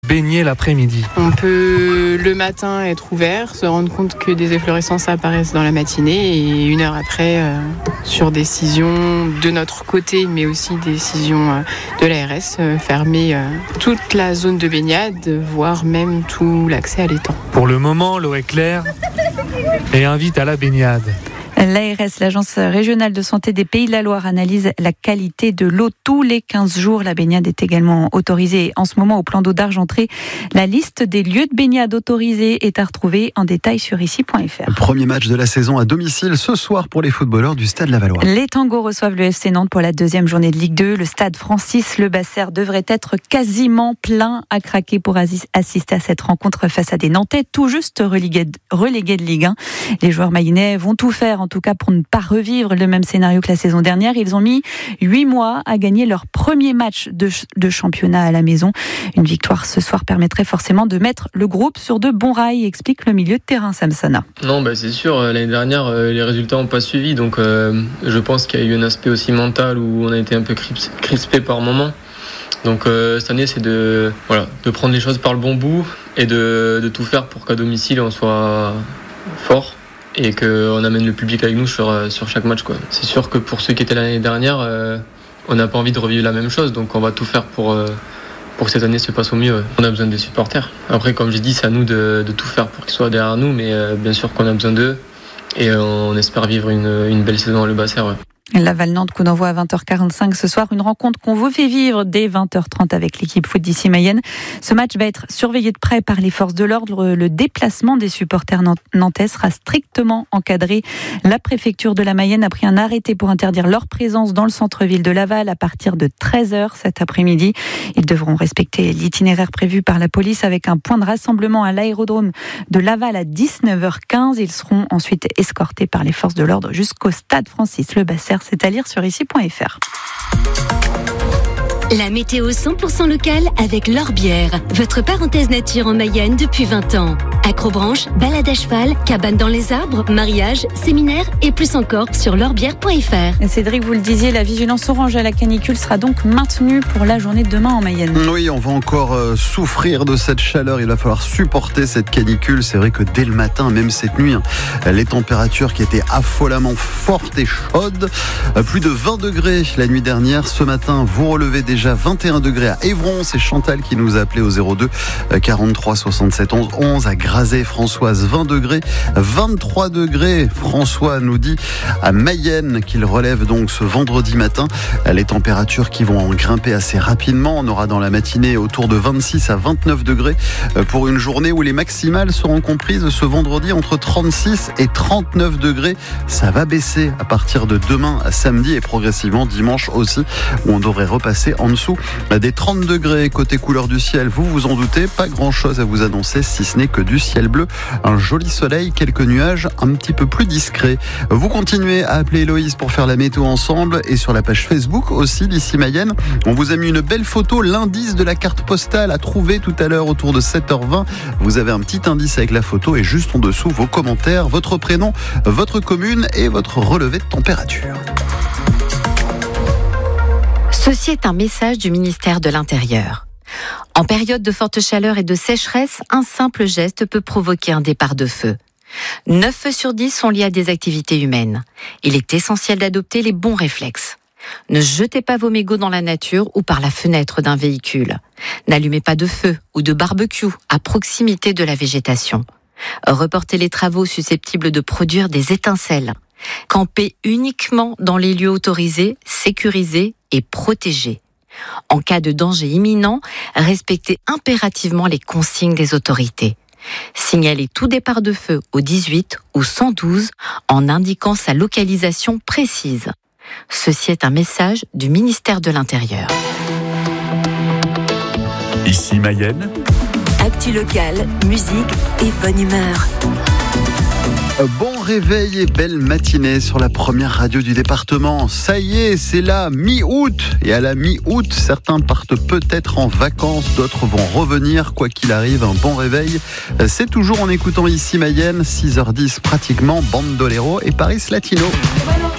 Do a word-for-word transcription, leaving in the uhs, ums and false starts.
baigner l'après-midi. On peut le matin être ouvert, se rendre compte que des efflorescences apparaissent dans la matinée et une heure après, euh, sur décision de notre côté, mais aussi décision euh, de l'A R S, euh, fermer euh, toute la zone de baignade, voire même tout l'accès à l'étang. Pour le moment, l'eau est claire et invite à la baignade. L'A R S, l'Agence régionale de santé des Pays de la Loire, analyse la qualité de l'eau tous les quinze jours. La baignade est également autorisée en ce moment au plan d'eau d'Argentré. La liste des lieux de baignade autorisés est à retrouver en détail sur ici point f r. Le premier match de la saison à domicile ce soir pour les footballeurs du Stade Lavallois. Les Tangos reçoivent le F C Nantes pour la deuxième journée de Ligue deux. Le stade Francis Lebasser devrait être quasiment plein à craquer pour assister à cette rencontre face à des Nantais tout juste relégués de Ligue un. Les joueurs mayennais vont tout faire en tout cas pour ne pas revivre le même scénario que la saison dernière. Ils ont mis huit mois à gagner leur premier match de, de championnat à la maison. Une victoire ce soir permettrait forcément de mettre le groupe sur de bons rails, explique le milieu de terrain Samsona. Non, bah c'est sûr, l'année dernière les résultats n'ont pas suivi, donc euh, je pense qu'il y a eu un aspect aussi mental où on a été un peu crispé par moments. Donc euh, cette année c'est de, voilà, de prendre les choses par le bon bout et de, de tout faire pour qu'à domicile on soit fort et qu'on amène le public avec nous sur, sur chaque match, quoi. C'est sûr que pour ceux qui étaient l'année dernière, euh, on n'a pas envie de revivre la même chose, donc on va tout faire pour, euh, pour que cette année se passe au mieux. Ouais. On a besoin des supporters. Après, comme j'ai dit, c'est à nous de, de tout faire pour qu'ils soient derrière nous, mais euh, bien sûr qu'on a besoin d'eux et on espère vivre une, une belle saison à Lebasser. Ouais. Laval-Nantes, coup d'envoi à vingt heures quarante-cinq ce soir. Une rencontre qu'on vous fait vivre dès vingt heures trente avec l'équipe foot d'ici Mayenne. Ce match va être surveillé de près par les forces de l'ordre. Le déplacement des supporters nantais sera strictement encadré. La préfecture de la Mayenne a pris un arrêté pour interdire leur présence dans le centre-ville de Laval à partir de treize heures cet après-midi. Ils devront respecter l'itinéraire prévu par la police avec un point de rassemblement à l'aérodrome de Laval à dix-neuf heures quinze. Ils seront ensuite escortés par les forces de l'ordre jusqu'au stade Francis Lebasser. C'est à lire sur ici point f r. La météo cent pour cent locale avec L'Orbière, votre parenthèse nature en Mayenne depuis vingt ans. Acrobranche, balade à cheval, cabane dans les arbres, mariage, séminaire et plus encore sur l'orbière point f r. Cédric, vous le disiez, la vigilance orange à la canicule sera donc maintenue pour la journée de demain en Mayenne. Oui, on va encore euh, souffrir de cette chaleur. Il va falloir supporter cette canicule. C'est vrai que dès le matin, même cette nuit, hein, les températures qui étaient affolamment fortes et chaudes. Euh, plus de vingt degrés la nuit dernière. Ce matin, vous relevez déjà vingt et un degrés à Évron. C'est Chantal qui nous a appelé au zéro deux quarante-trois soixante-sept onze onze. À Grazé, Françoise, vingt degrés. vingt-trois degrés, François nous dit à Mayenne qu'il relève donc ce vendredi matin. Les températures qui vont grimper assez rapidement. On aura dans la matinée autour de vingt-six à vingt-neuf degrés pour une journée où les maximales seront comprises ce vendredi entre trente-six et trente-neuf degrés. Ça va baisser à partir de demain à samedi et progressivement dimanche aussi, où on devrait repasser en dessous des trente degrés. Côté couleur du ciel, vous vous en doutez, pas grand chose à vous annoncer si ce n'est que du ciel bleu, un joli soleil, quelques nuages un petit peu plus discrets. Vous continuez à appeler Héloïse pour faire la météo ensemble et sur la page Facebook aussi d'ici Mayenne. On vous a mis une belle photo, l'indice de la carte postale à trouver tout à l'heure autour de sept heures vingt. Vous avez un petit indice avec la photo et juste en dessous vos commentaires, votre prénom, votre commune et votre relevé de température. Ceci est un message du ministère de l'Intérieur. En période de forte chaleur et de sécheresse, un simple geste peut provoquer un départ de feu. neuf feux sur dix sont liés à des activités humaines. Il est essentiel d'adopter les bons réflexes. Ne jetez pas vos mégots dans la nature ou par la fenêtre d'un véhicule. N'allumez pas de feu ou de barbecue à proximité de la végétation. Reportez les travaux susceptibles de produire des étincelles. Campez uniquement dans les lieux autorisés, sécurisés et protégés. En cas de danger imminent, respectez impérativement les consignes des autorités. Signalez tout départ de feu au dix-huit ou cent douze en indiquant sa localisation précise. Ceci est un message du ministère de l'Intérieur. Ici Mayenne. Actu locale, musique et bonne humeur. Bon réveil et belle matinée sur la première radio du département. Ça y est, c'est la mi-août. Et à la mi-août, certains partent peut-être en vacances, d'autres vont revenir. Quoi qu'il arrive, un bon réveil, c'est toujours en écoutant ici Mayenne, six heures dix pratiquement, Bandolero et Paris Latino.